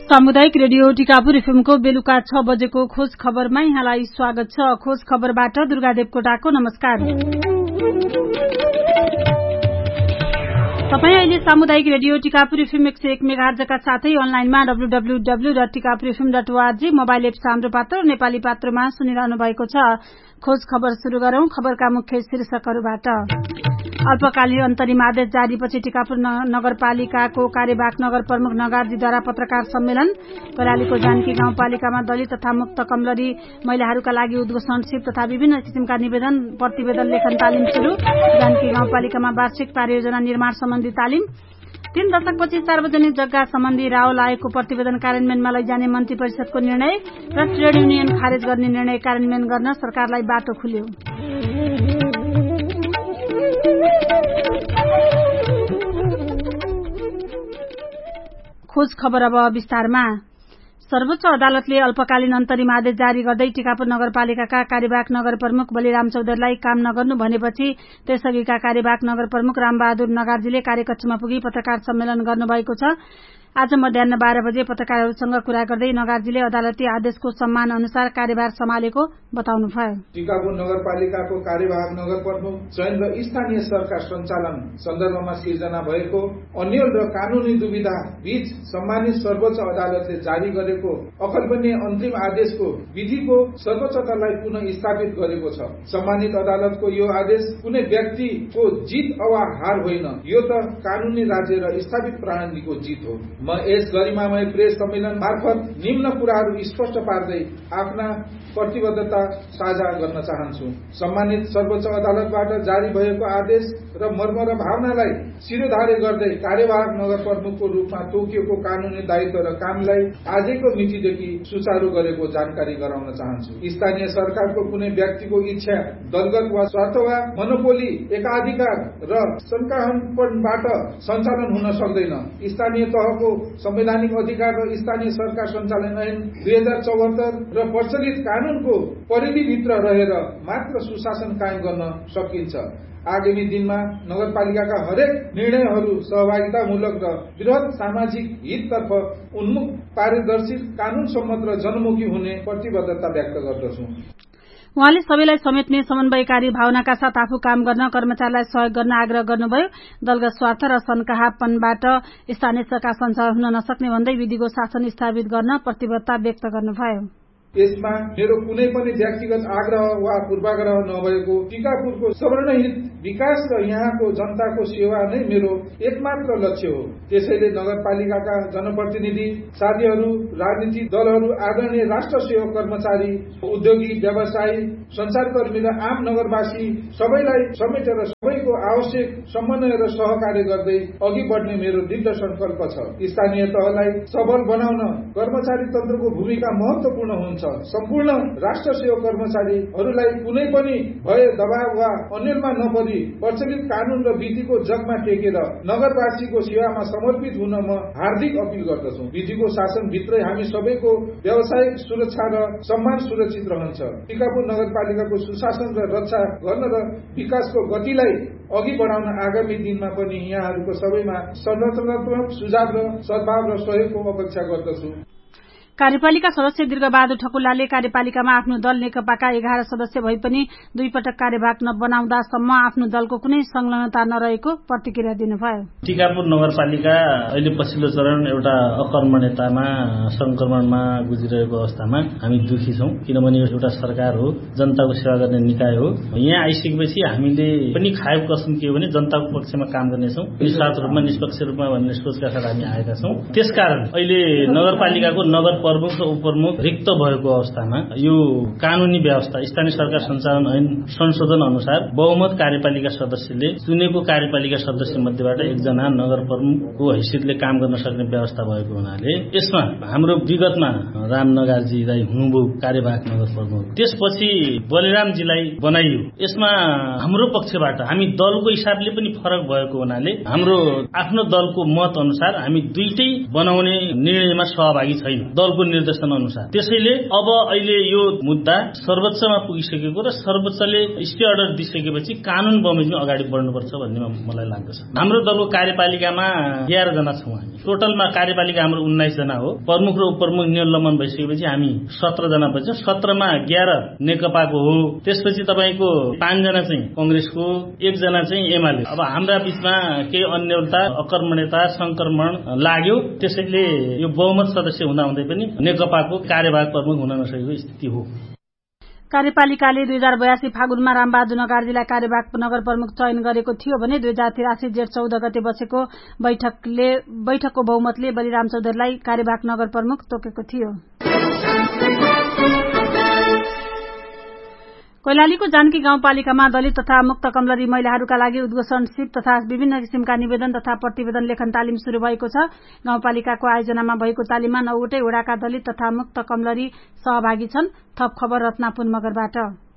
सामुदायिक रेडियो टिकापुर एफएमको बेलुका 6 बजेको खोज खबरमा यहाँलाई स्वागत छ। खोज खबरबाट दुर्गा देवकोटाको नमस्कार। तपाई अहिले सामुदायिक रेडियो टिकापुर एफएम 101 मेगाहर्जका साथै अनलाइनमा www.tikapurfm.org मोबाइल एप हाम्रो पात्र नेपाली पात्रमा सुनिरहनु भएको छ। खोज खबर शुरू गरौं। खबरका मुख्य शीर्षकहरूबाट। अल्पकालीन अन्तरिम आदेश जारीपछि टिकापुर नगरपालिकाको कार्यवाहक नगर प्रमुख नगार्जीद्वारा पत्रकार सम्मेलन। करालीको जानकी गाउँपालिकामा दलित तथा मुक्त कमलरी महिलाहरूका लागि उद्घोषण शिविर तथा विभिन्न किसिमका निवेदन प्रतिवेदन लेखन तालिम शुरू। जानकी गाउँपालिकामा वार्षिक कार्ययोजना निर्माण सम्बन्धी तालिम। 3 दशकपछि सार्वजनिक जग्गा सम्बन्धी राओ लागेको प्रतिवेदन कार्यान्वयनमा लैजाने मन्त्री परिषदको निर्णय र ट्रेड युनियन खारेज गर्ने निर्णय कार्यान्वयन गर्न सरकारलाई बाटो खुल्यो। खोज खबर अब विस्तारमा। सर्वोच्च अदालतले अल्पकालीन अन्तरिम आदेश जारी गर्दै टिकापुर नगरपालिकाका कार्यवाहक नगर प्रमुख बलिराम चौधरीलाई काम नगर्नु भनेपछि त्यसअघिका कार्यवाहक नगर प्रमुख रामबहादुर नगार्जीले कार्यकक्षमा पुगी पत्रकार सम्मेलन गर्नुभएको छ। आज मध्याह्न 12 बजे पत्रकारहरूसँग कुरा गर्दै नगार्जीले अदालती आदेशको सम्मान अनुसार कार्यभार सम्हालेको बताउनुभयो। टिकापुर नगरपालिकाको कार्यवाहक नगर प्रमुख चयन र स्थानीय सरकार सञ्चालन सन्दर्भमा सिर्जना भएको अन्यल र कानूनी दुविधा बीच सम्मानित सर्वोच्च अदालतले जारी गरेको अकल्पनीय अन्तरिम आदेशको विधिको सर्वोच्चतालाई पुनः स्थापित गरेको छ। सम्मानित अदालतको यो आदेश कुनै व्यक्तिको जित अवा हार होइन, यो त कानूनी राज्य र स्थापित प्रणालीको जित हो। म यस गरिमामय प्रेस सम्मेलन मार्फत निम्न कुराहरू स्पष्ट पार्दै आफ्ना प्रतिबद्धता साझा गर्न चाहन्छु। सम्मानित सर्वोच्च अदालतबाट जारी भएको आदेश र मर्म र भावनालाई शिरोधार्य गर्दै कार्यवाहक नगर प्रमुखको रूपमा तोकिएको कानूनी दायित्व र कामलाई आजैको मितिदेखि सुचारू गरेको जानकारी गराउन चाहन्छु। स्थानीय सरकारको कुनै व्यक्तिको इच्छा, दलगत वा स्वार्थ वा मोनोपोली, एकाधिकार र संकाहनबाट सञ्चालन हुन सक्दैन। स्थानीय तहको संवैधानिक अधिकार र स्थानीय सरकार सञ्चालन ऐन 2074 र प्रचलित कानूनको परिधिभित्र रहेर मात्र सुशासन कायम गर्न सकिन्छ। आगामी दिनमा नगरपालिकाका हरेक निर्णयहरू सहभागितामूलक र वृहत सामाजिक हिततर्फ उन्मुख, पारदर्शी, कानून सम्मत र जनमुखी हुने प्रतिबद्धता व्यक्त गर्दछु। उहाँले सबैलाई समेट्ने समन्वयकारी भावनाका साथ आफू काम गर्न, कर्मचारीलाई सहयोग गर्न आग्रह गर्नुभयो। दलगत स्वार्थ र सन्काहपनबाट स्थानीय सरकार सञ्चालन हुन नसक्ने भन्दै विधिको शासन स्थापित गर्न प्रतिबद्धता व्यक्त गर्नुभयो। यसमा मेरो कुनै पनि व्यक्तिगत आग्रह वा पूर्वाग्रह नभएको टिकापुरको सर्वहित विकास र यहाँको जनताको सेवा नै मेरो एकमात्र लक्ष्य हो। त्यसैले नगरपालिकाका जनप्रतिनिधि साथीहरू, राजनीतिक दलहरू, आदरणीय राष्ट्र सेवक, कर्मचारी, उद्योगी, व्यवसायी, संचारकर्मी र आम नगरवासी सबैलाई समेटेर सबैको आवश्यक समन्वय र सहकार्य गर्दै अघि बढ्ने मेरो दृढ संकल्प छ। स्थानीय तहलाई सबल बनाउन कर्मचारी तन्त्रको भूमिका महत्वपूर्ण हुन्छ। सम्पूर्ण राष्ट्र सेवक कर्मचारीहरूलाई कुनै पनि भय, दबाव वा अन्यलमा नपरी प्रचलित कानून र विधिको जगमा टेकेर नगरवासीको सेवामा समर्पित हुन म हार्दिक अपील गर्दछु। विधिको शासनभित्रै हामी सबैको व्यावसायिक सुरक्षा र सम्मान सुरक्षित रहन्छ। टिकापुर नगरपालिकाको सुशासन र रक्षा गर्न र विकासको गतिलाई अघि बढाउन आगामी दिनमा पनि यहाँहरूको सबैमा संरचनात्मक सुझाव र सद्भाव र सहयोगको अपेक्षा गर्दछु। कार्यपालिका सदस्य दीर्घबहादुर ठकुल्लाले कार्यपालिकामा आफ्नो दल नेकपाका 11 सदस्य भए पनि 2 पटक कार्यभाग नबनाउँदासम्म आफ्नो दलको कुनै संलग्नता नरहेको प्रतिक्रिया दिनुभयो। टिकापुर नगरपालिका अहिले पछिल्लो चरण एउटा अकर्मण्यतामा संक्रमणमा गुजिरहेको अवस्थामा हामी दुखी छौं, किनभने यो एउटा सरकार हो, जनताको सेवा गर्ने निकाय हो। यहाँ आइसकेपछि हामीले पनि खाएको कसम के हो भने जनताको पक्षमा काम गर्नेछौं, निस्वार्थ रूपमा, निष्पक्ष रूपमा भन्ने सोचका साथ हामी आएका छौं। त्यसकारण अहिले नगरपालिकाको नगर प्रमुख र उपप्रमुख रिक्त भएको अवस्थामा यो कानूनी व्यवस्था, स्थानीय सरकार सञ्चालन ऐन संशोधन अनुसार बहुमत कार्यपालिका सदस्यले चुनेको कार्यपालिका सदस्य मध्येबाट एकजना नगर प्रमुखको हैसियतले काम गर्न सक्ने व्यवस्था भएको हुनाले यसमा हाम्रो विगतमा राम नगार्जीलाई हुनुभयो कार्यवाहक नगर प्रमुख, त्यसपछि बलिरामजीलाई बनाइयो। यसमा हाम्रो पक्षबाट हामी दलको हिसाबले पनि फरक भएको हुनाले हाम्रो आफ्नो दलको मत अनुसार हामी दुईटै बनाउने निर्णयमा सहभागी छैन। दलको तहको निर्देशन अनुसार। त्यसैले अब अहिले यो मुद्दा सर्वोच्चमा पुगिसकेको र सर्वोच्चले स्टे अर्डर दिइसकेपछि कानून बमोजिम अगाडि बढ्नुपर्छ भन्ने मलाई लाग्दछ। हाम्रो दलको कार्यपालिकामा 11 जना छौँ हामी। टोटलमा कार्यपालिका हाम्रो 19 जना हो। प्रमुख र उपप्रमुख निलम्बन भइसकेपछि हामी 17 जना बन्छौँ। 17 मा 11 नेकपाको हो। त्यसपछि तपाईको 5 जना चाहिँ कांग्रेसको, 1 जना चाहिँ एमाले। अब हाम्रा बीचमा केही अन्योलता, अकर्मण्यता, संक्रमण लाग्यो। त्यसैले यो बहुमत सदस्य हुँदाहुँदै पनि नेकपाको कार्यवाहक प्रमुख हुन नसकेको स्थिति हो। कार्यपालिकाले 2082 फागुनमा रामबहादुर नगार्जीलाई कार्यवाहक नगर प्रमुख चयन गरेको थियो भने 2083 जेठ 14 गते बसेको बैठकको बहुमतले बलिराम चौधरीलाई कार्यवाहक नगर प्रमुख तोकेको थियो। कैलालीको जानकी गाउँपालिकामा दलित तथा मुक्त कमलरी महिलाहरूका लागि उद्घोषणसिप तथा विभिन्न किसिमका निवेदन तथा प्रतिवेदन लेखन तालिम शुरू भएको छ। गाउँपालिकाको आयोजनामा भएको तालिममा 9 वटै वडाका दलित तथा मुक्त कमलरी सहभागी छन्। थप खबर रत्नापुर मगरबाट।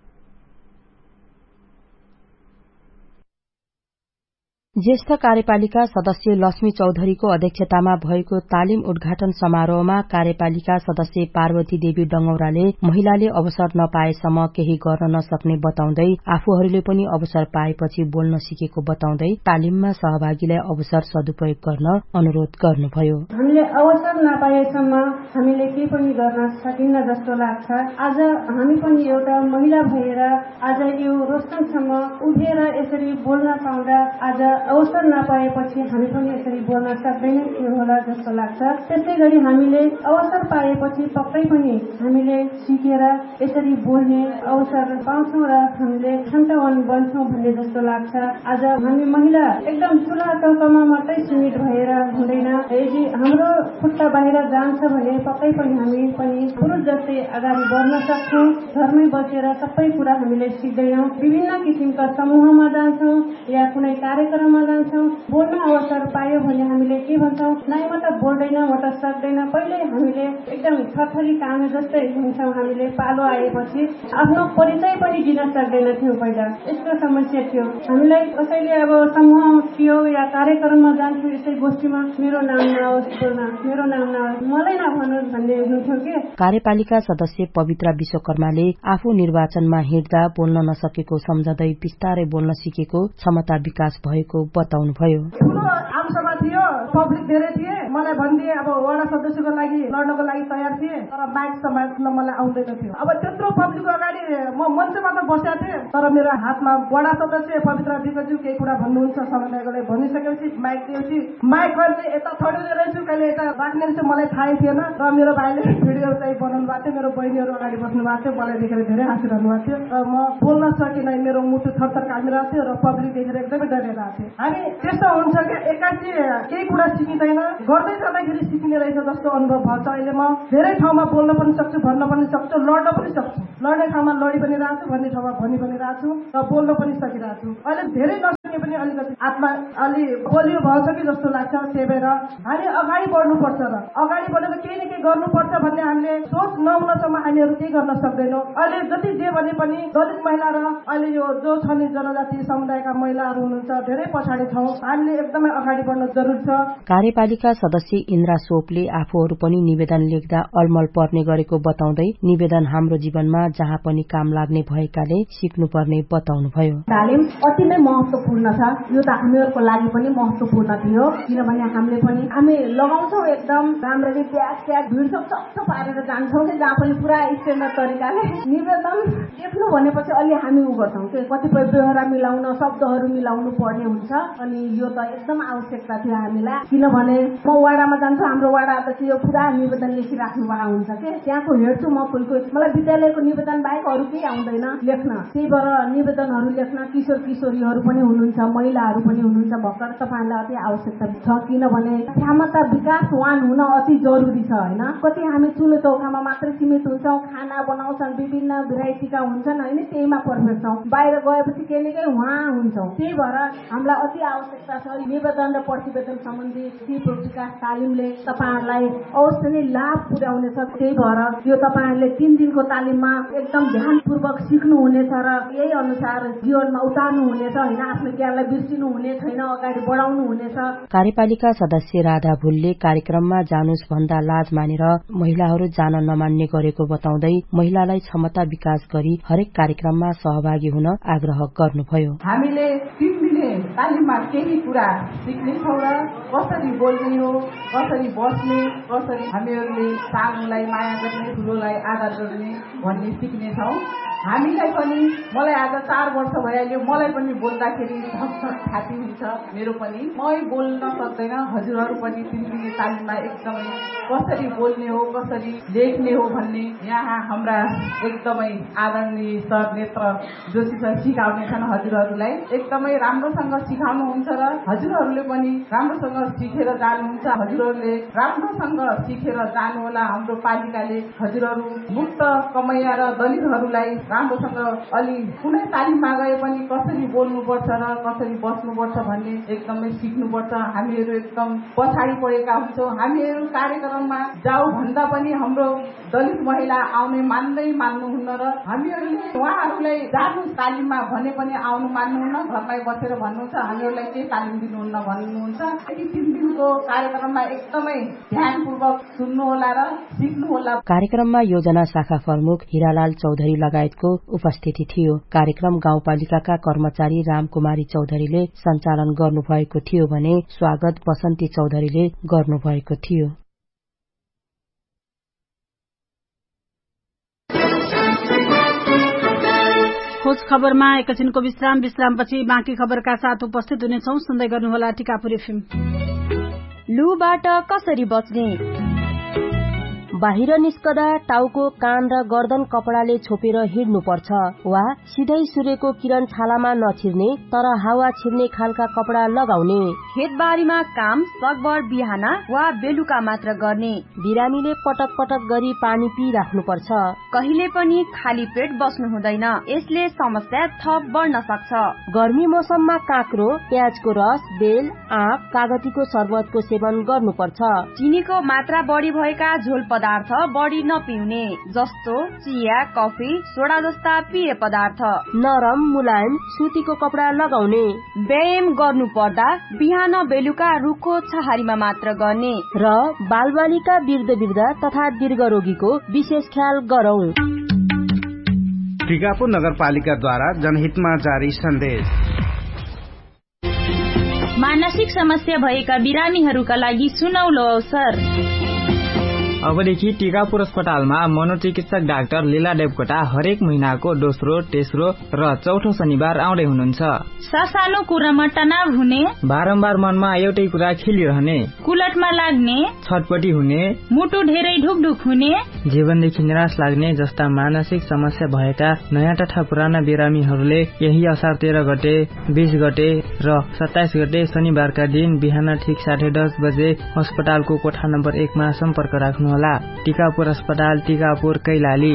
ज्येष्ठ कार्यपालिका सदस्य लक्ष्मी चौधरीको अध्यक्षतामा भएको तालिम उद्घाटन समारोहमा कार्यपालिका सदस्य पार्वती देवी डंगौराले महिलाले अवसर नपाएसम्म केही गर्न नसक्ने बताउँदै आफूहरूले पनि अवसर पाएपछि बोल्न सिकेको बताउँदै तालिममा सहभागीलाई अवसर सदुपयोग गर्न अनुरोध गर्नुभयो। हामीले अवसर नपाएसम्म हामीले केही पनि गर्न सकिन्न जस्तो लाग्छ। आज हामी पनि एउटा महिला भएर आज यो रोशनसम्म उभिएर यसरी बोल्न पाउँदा आज अवसर नपाएपछि हामी पनि यसरी बोल्न सक्दैनौँ के होला जस्तो लाग्छ। त्यसै गरी हामीले अवसर पाएपछि पक्कै पनि हामीले सिकेर यसरी बोल्ने अवसर पाउँछौँ र हामीले क्षमतावान बन्छौँ भन्ने जस्तो लाग्छ। आज हामी महिला एकदम चुला चौकामा मात्रै सीमित भएर हुँदैन। यदि हाम्रो खुट्टा बाहिर जान्छ भने पक्कै पनि हामी पनि पुरुष जस्तै अगाडि बढ्न सक्छौँ। घरमै बसेर सबै कुरा हामीले सिक्दैनौँ। विभिन्न किसिमका समूहमा जान्छौँ या कुनै कार्यक्रम जान्छौँ। बोल्न अवसर पायो भने हामीले के भन्छौँ, नाइ म त बोल्दैन, म त सक्दैन। पहिले हामीले एकदम थरथरी कामे जस्तै हुन्छौँ। हामीले पालो आएपछि आफ्नो परिचय पनि दिन सक्दैन थियो। पहिला यस्तो समस्या थियो। हामीलाई कसैले अब समूह थियो या कार्यक्रममा जान्थ्यो यसै गोष्ठीमा मेरो नाम नआओस्, बोल्न मेरो नाम नआओस्, मलाई नभनोस् भन्ने हुन्थ्यो के। कार्यपालिका सदस्य पवित्रा विश्वकर्माले आफू निर्वाचनमा हिँड्दा बोल्न नसकेको सम्झँदै बिस्तारै बोल्न सिकेको क्षमता विकास भएको बताउनुभयो। ठुलो आमसभा थियो, पब्लिक धेरै थिए। मलाई भनिदिए अब वडा सदस्यको लागि लड्नको लागि तयार थिए, तर माइक समात्न मलाई आउँदैन थियो। अब त्यत्रो पब्लिकको अगाडि म मञ्चमा त बसेको थिएँ, तर मेरो हातमा वडा सदस्य पवित्रा विकज्यू केही कुरा भन्नुहुन्छ समन्वयको लागि भनिसकेपछि माइक दिएपछि माइक कहिले यता थोडिँदो रहेछु, कहिले यता राख्ने रहेछ मलाई थाहै थिएन। र मेरो भाइले भिडियो चाहिँ बनाउनु भएको थियो, मेरो बहिनीहरू अगाडि बस्नु भएको थियो। मलाई देखेर धेरै हाँसिरहनु भएको थियो र म बोल्न सकिनँ। मेरो मुटु थरथर कामिरहेको थियो र पब्लिक देखेर एकदमै डरिरहेको थिएँ। हामी त्यस्तो हुन्छ कि एक्कासी केही कुरा सिकिँदैन, गर्दै जाँदाखेरि सिकिने रहेछ जस्तो अनुभव भएको छ। अहिले म धेरै ठाउँमा बोल्न पनि सक्छु, भन्न पनि सक्छु, लड्न पनि सक्छु। लड्ने ठाउँमा लडी पनि रहेको छु, भन्ने ठाउँमा भनि पनि रहेको छु र बोल्न पनि सकिरहेको छु। अहिले धेरै नसके पनि अलिकति आत्मा अलि बलियो भएछ कि जस्तो लाग्छ। त्यही भएर हामी अगाडि बढ्नुपर्छ र अगाडि बढेर केही न केही गर्नुपर्छ भन्ने हामीले सोच नहुनसम्म हामीहरू केही गर्न सक्दैनौँ। अहिले जति जे भने पनि दलित महिला र अहिले यो जो छ नि जनजाति समुदायका महिलाहरू हुनुहुन्छ धेरै पछाडि छौँ। हामीले एकदमै अगाडि बढ्न जरुरी छ। कार्यपालिका सदस्य इन्द्रा सोपले आफूहरू पनि निवेदन लेख्दा अलमल पर्ने गरेको बताउँदै निवेदन हाम्रो जीवनमा जहाँ पनि काम लाग्ने भएकाले सिक्नुपर्ने बताउनुभयो। तालिम अति नै महत्वपूर्ण छ। यो त हामीहरूको लागि पनि महत्वपूर्ण थियो, किनभने हामी लगाउँछौँ एकदम राम्ररी ब्याग भिड्छौँ, चच्च पारेर जान्छौँ कि जहाँ पनि पुरा स्ट्यान्डर्ड तरिकाले। निवेदन लेख्नु भनेपछि अलि हामी उ गर्छौँ कि कतिपय व्यवहार मिलाउन, शब्दहरू मिलाउनु पर्ने हुन्छ। अनि यो त एकदम आवश्यकता थियो हामीलाई, किनभने म वाडामा जान्छु, हाम्रो वाडा अध्यक्ष यो पुरा निवेदन लेखिराख्नु भएको हुन्छ कि त्यहाँको हेर्छु म मलाई विद्यालयको निवेदन बाहेक अरू केही आउँदैन लेख्न। त्यही भएर निवेदनहरू लेख्न किशोर किशोरीहरू पनि हुनुहुन्छ, महिलाहरू पनि हुनुहुन्छ। भर्खर तपाईँलाई अति आवश्यकता छ, किनभने क्षमता विकासवान हुन अति जरुरी छ। होइन कति हामी चुलो चौकामा मात्रै सीमित हुन्छौँ, खाना बनाउँछन्, विभिन्न भेराइटीका हुन्छन्, होइन त्यहीमा पर्फेक्ट छौँ। बाहिर गएपछि केही न केही उहाँ हुन्छौँ। त्यही भएर हामीलाई अति आवश्यकता छ निवेदन र प्रतिवेदन सम्बन्धी सिप विकास तालिमले तपाईँहरूलाई अवश्य नै लाभ पुर्याउनेछ। त्यही भएर यो तपाईँहरूले 3 दिनको तालिममा एकदम ध्यानपूर्वक सिक्नुहुनेछ र यही अनुसार जीवनमा उतार्नु हुनेछ। होइन आफ्नो ज्ञानलाई बिर्सिनु हुने छैन, अगाडि बढाउनु हुनेछ। कार्यपालिका सदस्य राधा भुलले कार्यक्रममा जानुस् भन्दा लाज मानेर महिलाहरू जान नमान्ने गरेको बताउँदै महिलालाई क्षमता विकास गरी हरेक कार्यक्रममा सहभागी हुन आग्रह गर्नुभयो। हामीले 3 दिने तालिममा केही कुरा सिक्नेछौँ र कसरी बोल्ने हो, कसरी बस्ने, कसरी हामीहरूले सानोलाई माया गर्ने, ठुलोलाई आदर गर्ने भन्ने सिक्नेछौँ। हामीलाई पनि, मलाई आज 4 वर्ष भइहाल्यो, मलाई पनि बोल्दाखेरि धकधक छाती हुन्छ मेरो पनि। मै बोल्न सक्दैन, हजुरहरू पनि 3 दिने तालिममा एकदमै कसरी बोल्ने हो, कसरी लेख्ने हो भन्ने यहाँ हाम्रा एकदमै आदरणीय सर नेत्र जोशी सर सिकाउने छन्। हजुरहरूलाई एकदमै राम्रोसँग सिकाउनुहुन्छ र हजुरहरूले पनि राम्रोसँग सिकेर जानुहुन्छ। हजुरहरूले राम्रोसँग सिकेर जानुहोला। हाम्रो पालिकाले हजुरहरू मुक्त कमैया र दलितहरूलाई राम्रोसँग अलि कुनै तालिममा गए पनि कसरी बोल्नुपर्छ र कसरी बस्नुपर्छ भन्ने एकदमै सिक्नुपर्छ। हामीहरू एकदम पछाडि परेका हुन्छौँ। हामीहरू कार्यक्रममा जाऊ भन्दा पनि हाम्रो दलित महिला आउने मान्नुहुन्न र हामीहरूले उहाँहरूलाई जानु तालिममा भने पनि आउनु मान्नुहुन्न, घरमै बसेर भन्नुहुन्छ हामीहरूलाई के तालिम दिनुहुन्न भन्नुहुन्छ। 3 दिनको कार्यक्रममा एकदमै ध्यानपूर्वक सुन्नुहोला र सिक्नुहोला। कार्यक्रममा योजना शाखा प्रमुख हिरालाल चौधरी लगायतको उपस्थिति थियो। कार्यक्रम गाउँपालिकाका कर्मचारी रामकुमारी चौधरीले सञ्चालन गर्नुभएको थियो भने स्वागत बसन्ती चौधरीले गर्नुभएको थियो। खोज खबरमा एकछिनको विश्रामपछि बाँकी खबरका साथ उपस्थित हुनेछौं। सुन्दै गर्नुहोला टिकापुर एफएम। लुबाट कसरी बच्ने? बाहिर निस्कदा टाउको, कान र गर्दन कपडाले छोपेर हिँड्नुपर्छ वा सिधै सूर्यको किरण छालामा नछिर्ने तर हावा छिर्ने खालका कपडा लगाउने। खेतबारीमा काम सकभर बिहान वा बेलुका मात्र गर्ने। बिरामीले पटक पटक गरी पानी पिइराख्नुपर्छ। कहिले पनि खाली पेट बस्नु हुँदैन, यसले समस्या थप बढ्न सक्छ। गर्मी मौसममा काँक्रो, प्याजको रस, बेल, आँप, कागतीको शरबतको सेवन गर्नुपर्छ। चिनीको मात्रा बढी भएका झोल पदार्थ बढी नपिउने, जस्तो चिया, कफी, सोडा जस्ता पेय पदार्थ। नरम मुलायम सुतीको कपडा लगाउने। व्यायाम गर्नु पर्दा बिहान बेलुका रुखो छहारीमा मात्र गर्ने र बालबालिका, वृद्ध तथा दीर्घ रोगीको विशेष ख्याल गरौं। टिकापुर नगरपालिकाद्वारा जनहितमा जारी सन्देश। मानसिक समस्या भएका बिरामीहरूका लागि सुनौलो अवसर। अबदेखि टिकापुर अस्पतालमा मनोचिकित्सक डाक्टर लीला देवकोटा हरेक महिनाको दोस्रो, तेस्रो र चौथो शनिबार आउँदै हुनुहुन्छ। सानो कुरामा तनाव हुने, बारम्बार मनमा एउटै कुरा खेलिरहने, कुलटमा लाग्ने, छटपटी हुने, मुटु धेरै ढुकढुक हुने, जीवनदेखि निराश लाग्ने जस्ता मानसिक समस्या भएका नयाँ तथा पुराना बिरामीहरूले यही असार 13 गते, 20 गते र 27 गते शनिबारका दिन बिहान ठिक 10:30 बजे अस्पतालको कोठा नम्बर 1 मा सम्पर्क राख्नु होला। टिकापुर अस्पताल, टिकापुर, कैलाली।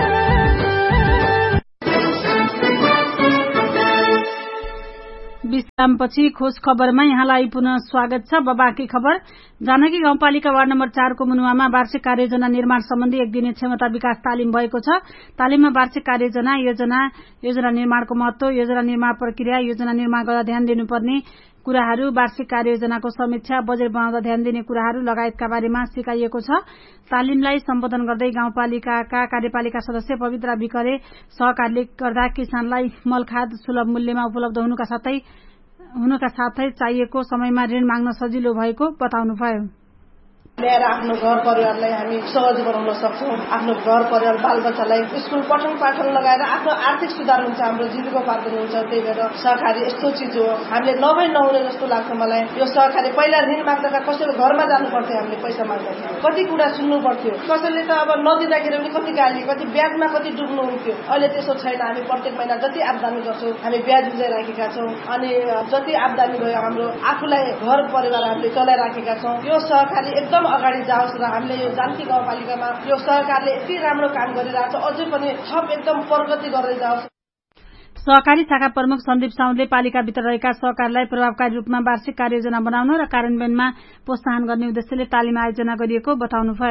विश्रामपछि खोज खबरमा यहाँलाई पुनः स्वागत छ। बाँकी खबर। जानकी गाउँपालिका वार्ड नम्बर 4 को मुनुवामा वार्षिक कार्ययोजना निर्माण सम्बन्धी 1 दिने क्षमता विकास तालिम भएको छ। तालिममा वार्षिक कार्ययोजना, योजना निर्माणको महत्व, योजना निर्माण प्रक्रिया, योजना निर्माण गर्दा ध्यान दिनुपर्ने कुराहरू, वार्षिक कार्ययोजनाको समीक्षा, बजेट बनाउँदा ध्यान दिने कुराहरू लगायतका बारेमा सिकाइएको छ। तालिमलाई सम्बोधन गर्दै गाउँपालिकाका कार्यपालिका सदस्य पवित्रा विकरे सहकार्यले गर्दा किसानलाई मलखाद सुलभ मूल्यमा उपलब्ध हुनुका साथै चाहिएको समयमा ऋण माग्न सजिलो भएको बताउनुभयो। ल्याएर आफ्नो घर परिवारलाई हामी सहज बनाउन सक्छौँ। आफ्नो घर परिवार बालबच्चालाई स्कुल पठन पाठन लगाएर आफ्नो आर्थिक सुधार हुन्छ, हाम्रो जीविकोपार्जन हुन्छ। त्यही भएर सहकारी यस्तो चिज हो, हामीले नहुने जस्तो लाग्छ मलाई। यो सहकारी पहिला ऋण माग्दा कसैको घरमा जानु पर्थ्यो, हामीले पैसा माग्दाखेरि कति कुरा सुन्नु पर्थ्यो। कसैले त अब नदिँदाखेरि पनि कति गाली, कति ब्याजमा कति डुब्नु हुन्थ्यो। अहिले त्यसो छैन। हामी प्रत्येक महिना जति आम्दानी गर्छौँ हामी ब्याज बुझाइराखेका छौँ अनि जति आम्दानी भयो हाम्रो आफूलाई घर परिवार हामीले चलाइराखेका छौँ। यो सहकारी एकदम अगाडि जाओस् र हामीले यो जानकी गाउँपालिकामा यो सरकारले यति राम्रो काम गरिरहेछ, अझै पनि थप एकदम प्रगति गर्दै जाओस्। सहकारी शाखा प्रमुख सन्दीप साउदले पालिकाभित्र रहेका सहकारीलाई प्रभावकारी रूपमा वार्षिक कार्ययोजना बनाउन र कार्यान्वयनमा प्रोत्साहन गर्ने उद्देश्यले तालिम आयोजना गरिएको बताउनुभयो।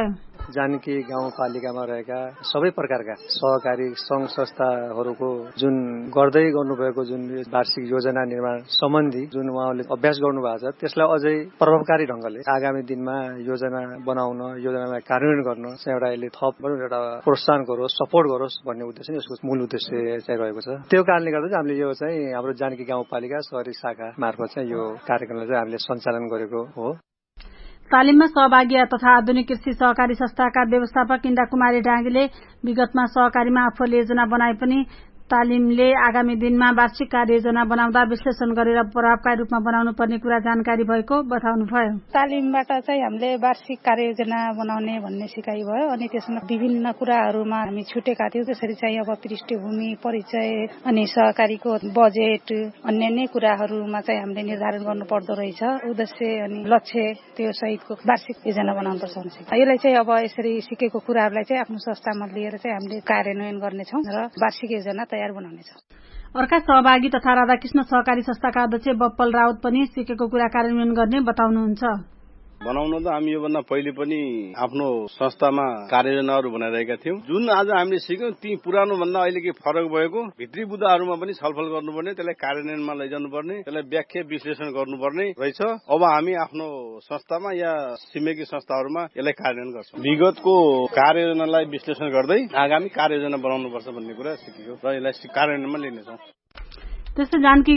जानकी गाउँपालिकामा रहेका सबै प्रकारका सहकारी संघ संस्थाहरूको जुन गर्दै गर्नुभएको जुन वार्षिक योजना निर्माण सम्बन्धी जुन उहाँले अभ्यास गर्नुभएको छ त्यसलाई अझै प्रभावकारी ढंगले आगामी दिनमा योजना बनाउन योजनालाई कार्यान्वयन गर्न चाहिँ एउटा यसले थप एउटा प्रोत्साहन गरोस् सपोर्ट गरोस् भन्ने उद्देश्य यसको मूल उद्देश्य चाहिँ रहेको छ। त्यो कारणले गर्दा चाहिँ हामीले यो चाहिँ हाम्रो जानकी गाउँपालिका शहरी शाखा मार्फत चाहिँ यो कार्यक्रमलाई चाहिँ हामीले सञ्चालन गरेको हो। तालिममा सहभागी तथा आधुनिक कृषि सहकारी संस्थाका व्यवस्थापक इन्दा कुमारी डाँगीले विगतमा सहकारीमा आफूले योजना बनाए पनि तालिमले आगामी दिनमा वार्षिक कार्ययोजना बनाउँदा विश्लेषण गरेर प्रभावकारी रूपमा बनाउनु पर्ने कुरा जानकारी भएको बताउनुभयो। तालिमबाट चाहिँ हामीले वार्षिक कार्ययोजना बनाउने भन्ने सिकाइ भयो अनि त्यसमा विभिन्न कुराहरूमा हामी छुटेका थियौं। त्यसरी चाहिँ अब पृष्ठभूमि परिचय अनि सहकारीको बजेट अन्य कुराहरूमा चाहिँ हामीले निर्धारण गर्नु पर्दो रहेछ। उद्देश्य अनि लक्ष्य त्यो सहितको वार्षिक योजना बनाउनु पर्छ। यसलाई चाहिँ अब यसरी सिकेको कुराहरूलाई चाहिँ आफ्नो संस्थामा लिएर चाहिँ हामीले कार्यान्वयन गर्नेछौँ र वार्षिक योजना तयार बनाउनेछ। अर्का सहभागी तथा राधाकृष्ण सहकारी संस्थाका अध्यक्ष बप्पल राउत पनि सिकेको कुरा कार्यान्वयन गर्ने बताउनुहुन्छ। बनाउन त हामी योभन्दा पहिले पनि आफ्नो संस्थामा कार्ययोजनाहरू बनाइरहेका थियौं। जुन आज हामीले सिक्यौं ती पुरानो भन्दा अहिले के फरक भएको भित्री बुदाहरूमा पनि छलफल गर्नुपर्ने, त्यसलाई कार्यान्वयनमा लैजानुपर्ने, त्यसलाई व्याख्या विश्लेषण गर्नुपर्ने रहेछ। अब हामी आफ्नो संस्थामा या छिमेकी संस्थाहरूमा यसलाई कार्यान्वयन गर्छौं। विगतको कार्ययोजनालाई विश्लेषण गर्दै आगामी कार्ययोजना बनाउनुपर्छ भन्ने कुरा सिकियो र यसलाई कार्यान्वयनमा लिनेछौं। त्यस्तै जानकी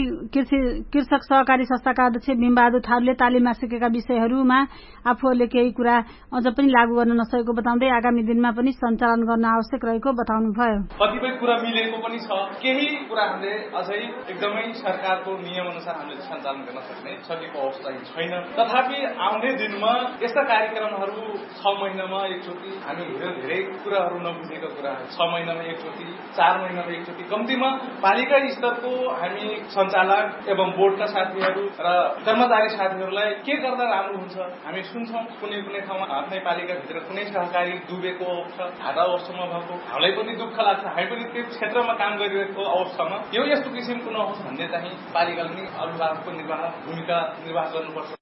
कृषक सहकारी संस्थाका अध्यक्ष भीमबहादुर थारूले तालिममा सिकेका विषयहरूमा आफूहरूले केही कुरा अझ पनि लागू गर्न नसकेको बताउँदै आगामी दिनमा पनि सञ्चालन गर्न आवश्यक रहेको बताउनुभयो। कतिपय कुरा मिलेको पनि छ, केही कुरा हामीले अझै एकदमै सरकारको नियम अनुसार हामीले सञ्चालन गर्न सकेको अवस्था छैन। तथापि आउने दिनमा यस्ता कार्यक्रमहरू 6 महिनामा एकचोटि हामी धेरै कुराहरू नबुझेका कुराहरू 6 महिनामा एकचोटि 4 महिनामा एकचोटि कम्तीमा पालिका स्तरको हामी सञ्चालक एवं बोर्डका साथीहरू र कर्मचारी साथीहरूलाई के गर्दा राम्रो हुन्छ हामी सुन्छौं। कुनै ठाउँमा आफ्नै पालिकाभित्र कुनै सहकारी डुबेको अवस्था आधा वर्षमा भएको हामीलाई पनि दुःख लाग्छ। हामी पनि त्यो क्षेत्रमा काम गरिरहेको अवस्थामा यो यस्तो किसिमको नहोस् भन्ने चाहिँ पालिकाले नै अभिभावकको भूमिका निर्वाह गर्नुपर्छ।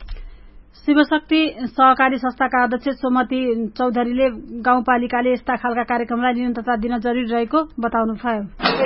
शिवशक्ति सहकारी संस्थाका अध्यक्ष सोमती चौधरीले गाउँपालिकाले यस्ता खालका कार्यक्रमलाई निरन्तरता दिन जरुरी रहेको बताउनुभयो।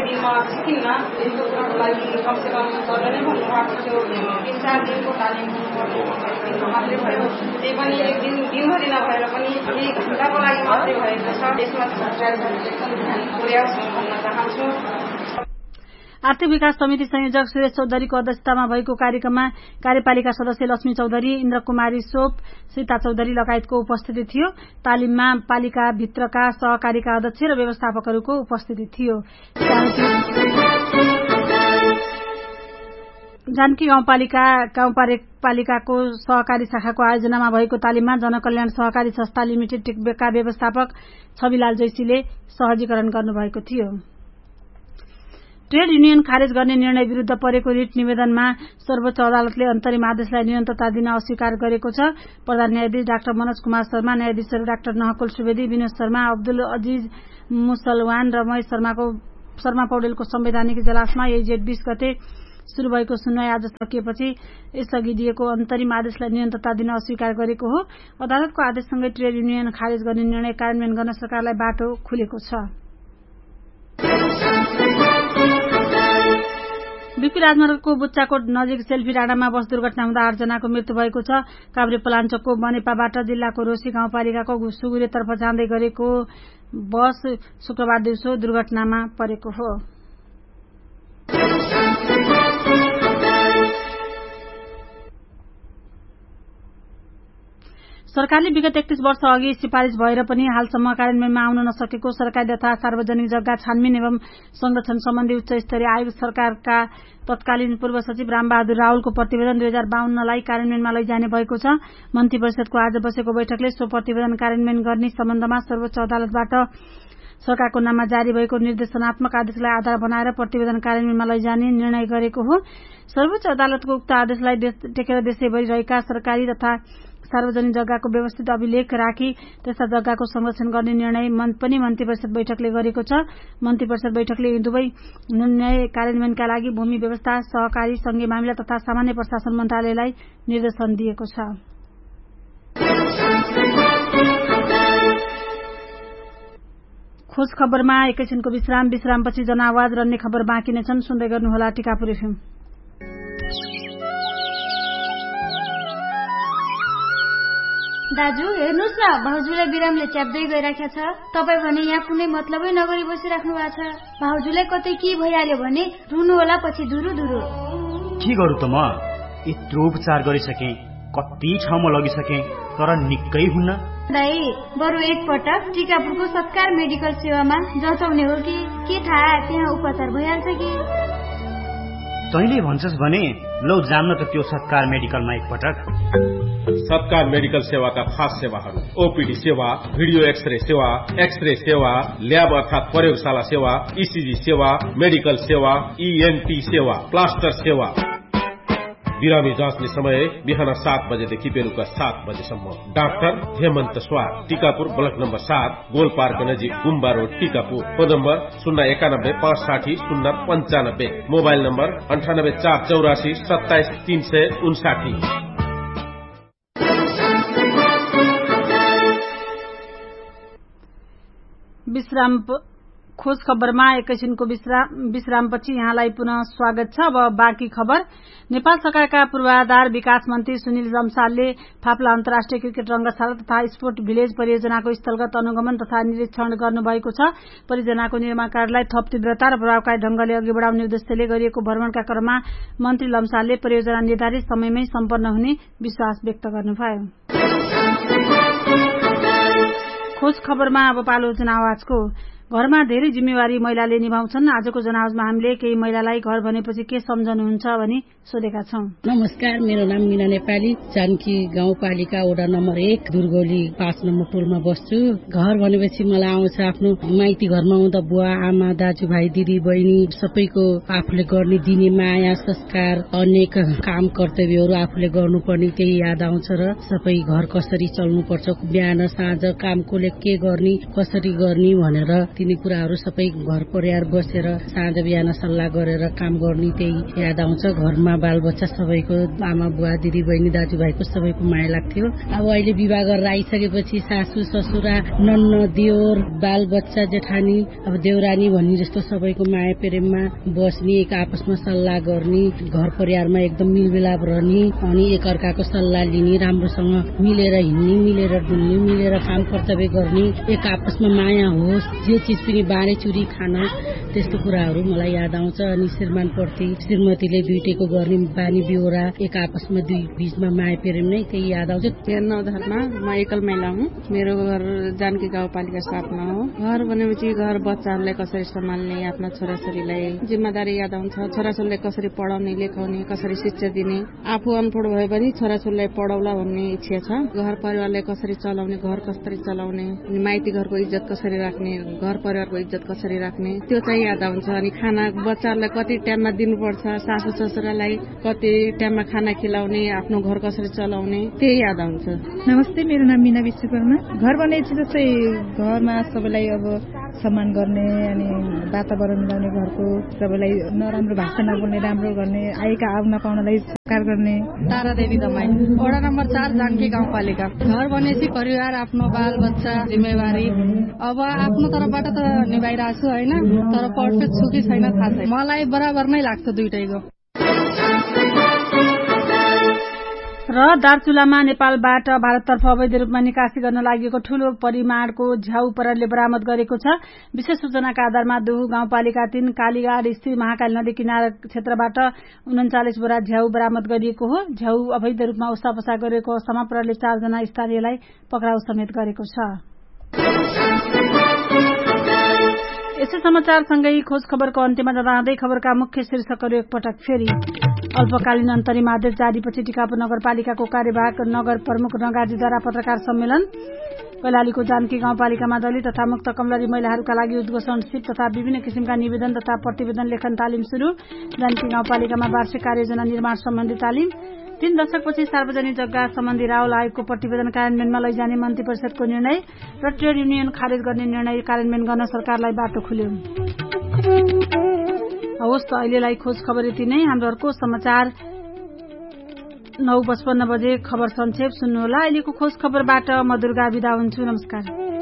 आर्थिक विकास समिति संयोजक सुरेश चौधरीको अध्यक्षतामा भएको कार्यक्रममा कार्यपालिका सदस्य लक्ष्मी चौधरी, इन्द्र कुमारी सोप, सीता चौधरी लगायतको उपस्थिति थियो। तालिममा पालिका भित्रका सहकारीका अध्यक्ष र व्यवस्थापकहरूको उपस्थिति थियो। जानकी गाउँपालिकाको सहकारी शाखाको आयोजनामा भएको तालिममा जनकल्याण सहकारी संस्था लिमिटेडका व्यवस्थापक छविलाल जैसीले सहजीकरण गर्नुभएको थियो। ट्रेड युनियन खारेज गर्ने निर्णय विरूद्ध परेको रिट निवेदनमा सर्वोच्च अदालतले अन्तरिम आदेशलाई निरन्तरता दिन अस्वीकार गरेको छ। प्रधान न्यायाधीश डाक्टर मनोज कुमार शर्मा, न्यायाधीशहरू डाक्टर नहकुल सुवेदी, विनोद शर्मा, अब्दुल अजीज मुसलवान र महेश शर्मा पौडेलको संवैधानिक इजलासमा यही जेठ 20 गते शुरू भएको सुनवाई आज सकिएपछि यसअघि दिएको अन्तरिम आदेशलाई निरन्तरता दिन अस्वीकार गरेको हो। अदालतको आदेशसँगै ट्रेड युनियन खारेज गर्ने निर्णय कार्यान्वयन गर्न सरकारलाई बाटो खुलेको छ। बीपी राजमार्गको बुच्चाकोट नजिक सेल्फी डाँडामा बस दुर्घटना हुँदा 8 जनाको मृत्यु भएको छ। काभ्रेपलाञ्चोकको बनेपाबाट जिल्लाको रोशी गाउँपालिकाको सुगुरेतर्फ जाँदै गरेको बस शुक्रबार दिउँसो दुर्घटनामा परेको हो। सरकारले विगत 31 वर्ष अघि सिफारिश भएर पनि हालसम्म कार्यान्वयनमा आउन नसकेको सरकारी तथा सार्वजनिक जग्गा छानबिन एवं संरक्षण सम्बन्धी उच्च स्तरीय आयोग सरकारका तत्कालीन पूर्व सचिव रामबहादुर रावलको प्रतिवेदन 2052लाई कार्यान्वयनमा लैजाने भएको छ। मन्त्री परिषदको आज बसेको बैठकले सो प्रतिवेदन कार्यान्वयन गर्ने सम्बन्धमा सर्वोच्च अदालतबाट सरकारको नाममा जारी भएको निर्देशनात्मक आदेशलाई आधार बनाएर प्रतिवेदन कार्यान्वयनमा लैजाने निर्णय गरेको हो। सर्वोच्च अदालतको उक्त आदेशलाई टेकेर देशैभरि रहेका सरकारी तथा सार्वजनिक जग्गाको व्यवस्थित अभिलेख राखी त्यस्ता जग्गाको संरक्षण गर्ने निर्णय पनि मन्त्री परिषद बैठकले गरेको छ। मन्त्री परिषद बैठकले यी दुवै निर्णय कार्यान्वयनका लागि भूमि व्यवस्था, सहकारी, संघीय मामिला तथा सामान्य प्रशासन मन्त्रालयलाई निर्देशन दिएको छ। खोज खबरमा एकैछिनको विश्रामपछि जनआवाज र अन्य खबर बाँकी नै छन्। सुन्दै गर्नुहोला टिकापुर एफएम। दाजु हेर्नुहोस् न, भाउजूलाई बिरामले च्याप्दै गइराखेको छ। तपाईँ भने यहाँ कुनै मतलबै नगरी बसिराख्नु भएको छ। भाउजूलाई कतै के भइहाल्यो भने रुनु होला पछि धुरु धुरु। के गरौँ त म? यत्रो उपचार गरिसके, कति ठाउँमा लगिसके, तर निकै हुन्न। दाइ बरु एकपटक टिकापुरको सत्कार मेडिकल सेवामा जचाउने हो कि के थाहा, त्यहाँ उपचार भइहाल्छ कि। तैँले भन्छस् भने लौ जान्न त त्यो सत्कार मेडिकलमा एकपटक। सत्कार मेडिकल सेवाका खास सेवाहरू: ओपीडी सेवा, भिडियो एक्सरे सेवा, एक्सरे सेवा, ल्याब अर्थात प्रयोगशाला सेवा, ईसीजी सेवा, मेडिकल सेवा, ईएनटी सेवा, प्लास्टर सेवा। बिरामी जाँच्ने समय बिहान 7 बजेदेखि बेलुका 7 बजेसम्म। डाक्टर हेमन्त स्वार, Tikapur block number 7, goal park नजिक, गुम्बा road, Tikapur. Phone number 091 560 095, mobile number 98 484 27 359। खोज खबरमा एकैछिनको विश्रामपछि यहाँलाई पुनः स्वागत छ। अब बाँकी खबर। नेपाल सरकारका पूर्वाधार विकास मन्त्री सुनिल लम्सालले फाप्ला अन्तर्राष्ट्रिय क्रिकेट रंगशाला तथा स्पोर्ट भिलेज परियोजनाको स्थलगत अनुगमन तथा निरीक्षण गर्नुभएको छ। परियोजनाको निर्माण कार्यलाई थप तीव्रता र प्रभावकारी ढंगले अघि बढाउने उद्देश्यले गरिएको भ्रमणका क्रममा मन्त्री लम्सालले परियोजना निर्धारित समयमै सम्पन्न हुने विश्वास व्यक्त गर्नुभयो। खोज खबरमा अब पालो जनावाजको। घरमा धेरै जिम्मेवारी महिलाले निभाउँछन्। आजको जनावाजमा हामीले केही महिलालाई घर भनेपछि के सम्झनुहुन्छ भनी सोधेका छौं। नमस्कार, मेरो नाम मीना नेपाली, जानकी गाउँपालिका वडा नम्बर 1 दुर्गौली 5 नम्बर टोलमा बस्छु। घर भनेपछि मलाई आउँछ आफ्नो माइती घरमा हुँदा बुवा आमा दाजुभाइ दिदी बहिनी सबैको आफूले गर्ने दिने माया संस्कार अनेक काम कर्तव्यहरू आफूले गर्नुपर्ने त्यही याद आउँछ र सबै घर कसरी चल्नुपर्छ, बिहान साँझ कामकोले के गर्ने कसरी गर्ने भनेर तिनी कुराहरू सबै घर परिवार बसेर साँझ बिहान सल्लाह गरेर काम गर्ने त्यही याद आउँछ। घरमा बालबच्चा सबैको आमा बुवा दिदी बहिनी दाजुभाइको सबैको माया लाग्थ्यो। अब अहिले विवाह गरेर आइसकेपछि सासू ससुरा नन्न देवर बालबच्चा जेठानी अब देउरानी भन्ने जस्तो सबैको माया प्रेममा बस्ने, एक आपसमा सल्लाह गर्ने, घर परिवारमा एकदम मिलमिलाप रहने अनि एकअर्काको सल्लाह लिने, राम्रोसँग मिलेर हिँड्ने, मिलेर डुल्ने, मिलेर काम कर्तव्य गर्ने, एक आपसमा माया होस्, जे चिज पनि बाँडे चुरी खान, त्यस्तो कुराहरू मलाई याद आउँछ। अनि श्रीमान प्रति श्रीमतीले दुईटैको गर्ने बानी बेहोरा, एक आपसमा दुई बीचमा माया प्रेम नै त्यही याद आउँछ। नौधरमा म एकल महिला हुँ। मेरो घर जानकी गाउँपालिका 7 मा हो। घर भनेपछि घर बच्चाहरूलाई कसरी सम्हाल्ने, आफ्ना छोराछोरीलाई जिम्मेदारी याद आउँछ। छोराछोरीलाई कसरी पढाउने लेखाउने, कसरी शिक्षा दिने, आफू अनपढ भए पनि छोराछोरीलाई पढाउला भन्ने इच्छा छ। घर परिवारलाई कसरी चलाउने, घर कसरी चलाउने, माइती घरको इज्जत कसरी राख्ने, घर परिवारको इज्जत कसरी राख्ने, त्यो चाहिँ याद आउँछ। अनि खाना बच्चाहरूलाई कति टाइममा दिनुपर्छ, सासू ससुरालाई कति टाइममा खाना खिलाउने, आफ्नो घर कसरी चलाउने, त्यही याद आउँछ। नमस्ते, मेरो नाम मीना विश्वकर्मा। घर भनेपछि जस्तै घरमा सबैलाई अब सम्मान गर्ने अनि वातावरण मिलाउने, घरको सबैलाई नराम्रो भाषा नबोल्ने, राम्रो गर्ने, आएका आउन पाउनलाई सत्कार गर्ने। तारा देवी दमाई, वडा नम्बर 4 जानकी गाउँपालिका। घर भनेपछि परिवार, आफ्नो बाल बच्चा जिम्मेवारी अब आफ्नो तर्फबाट त निभाइरहेको छु होइन, तर पर्फेक्ट छु कि छैन थाहा छैन। मलाई बराबर नै लाग्छ दुईटैको। र दार्चुलामा नेपालबाट भारततर्फ अवैध रूपमा निकासी गर्न लागि ठूलो परिमाणको झ्याउ प्रहरीले बरामद गरेको छ। विशेष सूचनाका आधारमा दुहु गाउँपालिका 3 कालीगाड स्थित महाकाली नदी किनारा क्षेत्रबाट 39 बोरा झ्याउ बरामद गरिएको हो। झ्याउ अवैध रूपमा ओसापसा गरेको अवस्थामा प्रहरीले 4 जना स्थानीयलाई पक्राउ समेत गरेको छ। यसै समाचारसँगै खोज खबरको अन्त्यमा जाँदै खबरका मुख्य शीर्षकहरू एकपटक फेरि। अल्पकालीन अन्तरिम आदेश जारीपछि टिकापुर नगरपालिकाको कार्यवाहक नगर प्रमुख नगार्जीद्वारा पत्रकार सम्मेलन। कैलालीको जानकी गाउँपालिकामा दलित तथा मुक्त कमलरी महिलाहरूका लागि उद्घोषण सिप तथा विभिन्न किसिमका निवेदन तथा प्रतिवेदन लेखन तालिम सुरु। जानकी गाउँपालिकामा वार्षिक कार्ययोजना निर्माण सम्बन्धी तालिम। 3 दशकपछि सार्वजनिक जग्गा सम्बन्धी राहुल आयोगको प्रतिवेदन कार्यान्वयनमा लैजाने मन्त्री परिषदको निर्णय र ट्रेड युनियन खारेज गर्ने निर्णय कार्यान्वयन गर्न सरकारलाई बाटो खुल्यो। हवस् त अहिलेलाई खोज खबर यति नै। हाम्रो अर्को समाचार 9:55 बजे खबर संक्षेप सुन्नुहोला। अहिलेको खोज खबरबाट म दुर्गा बिदा हुन्छु। नमस्कार।